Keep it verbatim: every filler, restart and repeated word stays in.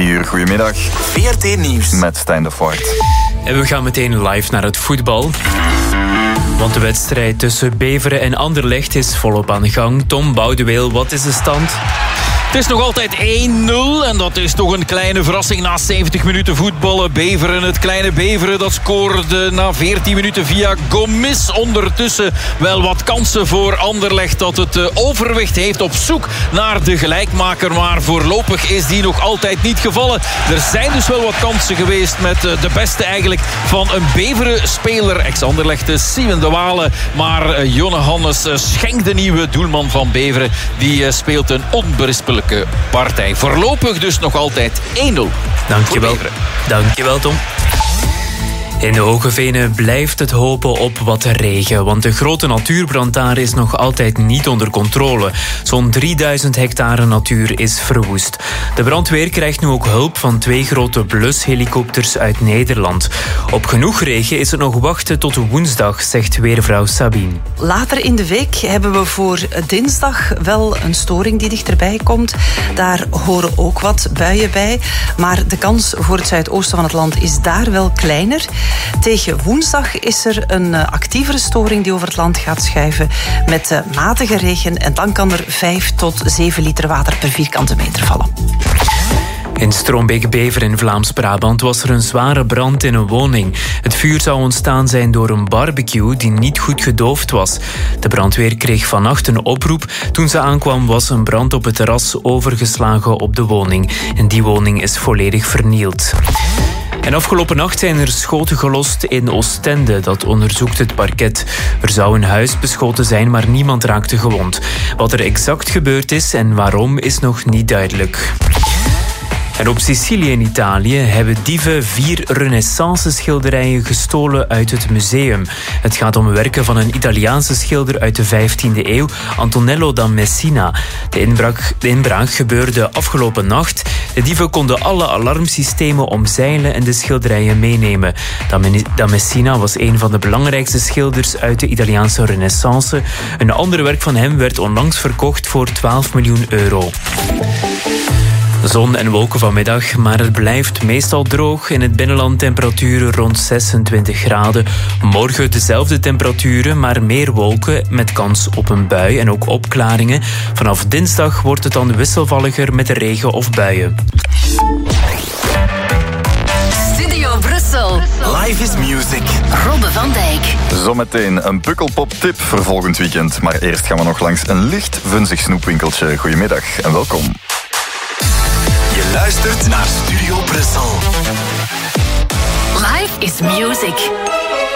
drie uur, goedemiddag. V R T Nieuws. Met Stijn de Voort. En we gaan meteen live naar het voetbal. Want de wedstrijd tussen Beveren en Anderlecht is volop aan de gang. Tom Boudeweel, wat is de stand? Het is nog altijd één nul en dat is toch een kleine verrassing na zeventig minuten voetballen. Beveren, het kleine Beveren, dat scoorde na veertien minuten via Gomis. Ondertussen wel wat kansen voor Anderlecht dat het overwicht heeft op zoek naar de gelijkmaker. Maar voorlopig is die nog altijd niet gevallen. Er zijn dus wel wat kansen geweest met de beste eigenlijk van een Beveren-speler. Ex-Anderlecht, Simon de Wale. Maar Jonne Hannes Schenk, de nieuwe doelman van Beveren, die speelt een onberispelijke partij. Voorlopig dus nog altijd één nul. Dankjewel. Dankjewel, Tom. In de Hoge Venen blijft het hopen op wat regen, want de grote natuurbrand daar is nog altijd niet onder controle. Zo'n drieduizend hectare natuur is verwoest. De brandweer krijgt nu ook hulp van twee grote blushelikopters uit Nederland. Op genoeg regen is het nog wachten tot woensdag, zegt weervrouw Sabine. Later in de week hebben we voor dinsdag wel een storing die dichterbij komt. Daar horen ook wat buien bij, maar de kans voor het zuidoosten van het land is daar wel kleiner. Tegen woensdag is er een actievere storing die over het land gaat schuiven met matige regen en dan kan er vijf tot zeven liter water per vierkante meter vallen. In Strombeek-Bever in Vlaams-Brabant was er een zware brand in een woning. Het vuur zou ontstaan zijn door een barbecue die niet goed gedoofd was. De brandweer kreeg vannacht een oproep. Toen ze aankwam was een brand op het terras overgeslagen op de woning. En die woning is volledig vernield. En afgelopen nacht zijn er schoten gelost in Oostende. Dat onderzoekt het parket. Er zou een huis beschoten zijn, maar niemand raakte gewond. Wat er exact gebeurd is en waarom is nog niet duidelijk. En op Sicilië in Italië hebben dieven vier renaissance-schilderijen gestolen uit het museum. Het gaat om werken van een Italiaanse schilder uit de vijftiende eeuw, Antonello da Messina. De inbraak, de inbraak gebeurde afgelopen nacht. De dieven konden alle alarmsystemen omzeilen en de schilderijen meenemen. Da Messina was een van de belangrijkste schilders uit de Italiaanse renaissance. Een ander werk van hem werd onlangs verkocht voor twaalf miljoen euro. Zon en wolken vanmiddag, maar het blijft meestal droog. In het binnenland temperaturen rond zesentwintig graden. Morgen dezelfde temperaturen, maar meer wolken met kans op een bui en ook opklaringen. Vanaf dinsdag wordt het dan wisselvalliger met regen of buien. Studio Brussel. Live is music. Robbe van Dijk. Zometeen een pukkelpop-tip voor volgend weekend. Maar eerst gaan we nog langs een licht vunzig snoepwinkeltje. Goedemiddag en welkom. Je luistert naar Studio Brussel. Live is music.